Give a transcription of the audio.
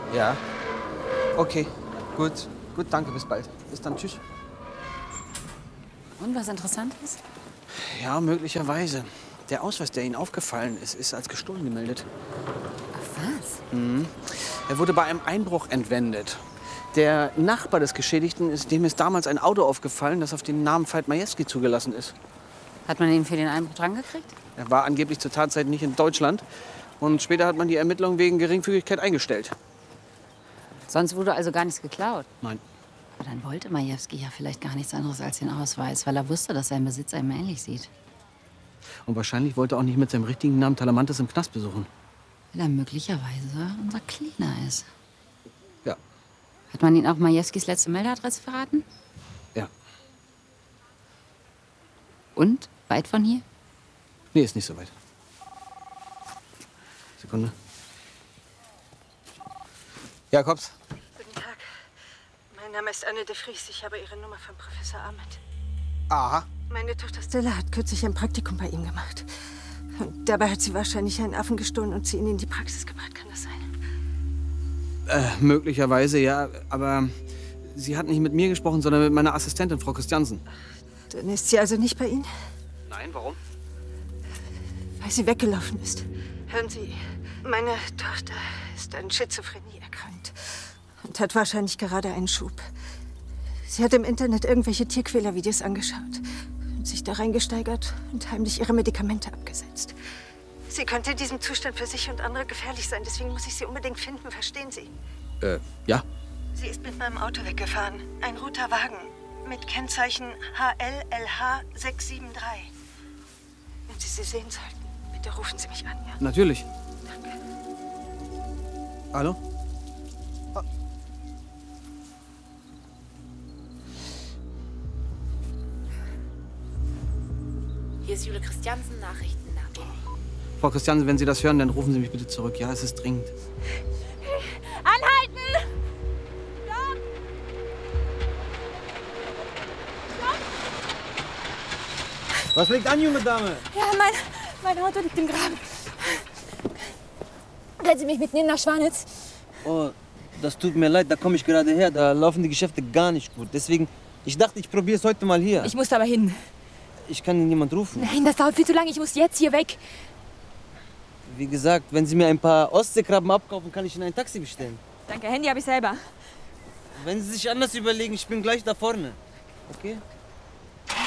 Ja. Okay, gut. Gut, danke, bis bald. Bis dann, tschüss. Und was Interessantes? Ja, möglicherweise. Der Ausweis, der Ihnen aufgefallen ist, ist als gestohlen gemeldet. Ach, was? Mhm. Er wurde bei einem Einbruch entwendet. Der Nachbar des Geschädigten, dem ist damals ein Auto aufgefallen, das auf den Namen Veit Majewski zugelassen ist. Hat man ihn für den Einbruch drangekriegt? Er war angeblich zur Tatzeit nicht in Deutschland. Und später hat man die Ermittlungen wegen Geringfügigkeit eingestellt. Sonst wurde also gar nichts geklaut? Nein. Aber dann wollte Majewski ja vielleicht gar nichts anderes als den Ausweis, weil er wusste, dass sein Besitz einem ähnlich sieht. Und wahrscheinlich wollte er auch nicht mit seinem richtigen Namen Talamantes im Knast besuchen. Weil er möglicherweise unser Cleaner ist. Ja. Hat man Ihnen auch Majewskis letzte Meldeadresse verraten? Ja. Und? Weit von hier? Nee, ist nicht so weit. Sekunde. Jakobs. Guten Tag. Mein Name ist Anne de Vries. Ich habe Ihre Nummer von Professor Ahmed. Aha. Meine Tochter Stella hat kürzlich ein Praktikum bei ihm gemacht. Und dabei hat sie wahrscheinlich einen Affen gestohlen und sie ihn in die Praxis gebracht. Kann das sein? Möglicherweise, ja. Aber sie hat nicht mit mir gesprochen, sondern mit meiner Assistentin, Frau Christiansen. Dann ist sie also nicht bei Ihnen? Nein, warum? Weil sie weggelaufen ist. Hören Sie, meine Tochter ist an Schizophrenie erkrankt und hat wahrscheinlich gerade einen Schub. Sie hat im Internet irgendwelche Tierquälervideos angeschaut und sich da reingesteigert und heimlich ihre Medikamente abgesetzt. Sie könnte in diesem Zustand für sich und andere gefährlich sein, deswegen muss ich sie unbedingt finden, verstehen Sie? Ja. Sie ist mit meinem Auto weggefahren. Ein roter Wagen mit Kennzeichen HLLH 673. Wenn Sie sie sehen sollten, bitte rufen Sie mich an, ja? Natürlich. Danke. Hallo? Hier ist Jule Christiansen, Nachrichten nach Berlin. Frau Christiansen, wenn Sie das hören, dann rufen Sie mich bitte zurück. Ja, es ist dringend. Anhalten! Was liegt an, junge Dame? Ja, mein Auto liegt im Graben. Können Sie mich mitnehmen nach Schwanitz? Oh, das tut mir leid, da komme ich gerade her. Da laufen die Geschäfte gar nicht gut. Deswegen, ich dachte, ich probiere es heute mal hier. Ich muss aber hin. Ich kann Ihnen niemand rufen. Nein, das dauert viel zu lange. Ich muss jetzt hier weg. Wie gesagt, wenn Sie mir ein paar Ostseekrabben abkaufen, kann ich Ihnen ein Taxi bestellen. Danke, Handy habe ich selber. Wenn Sie sich anders überlegen, ich bin gleich da vorne. Okay?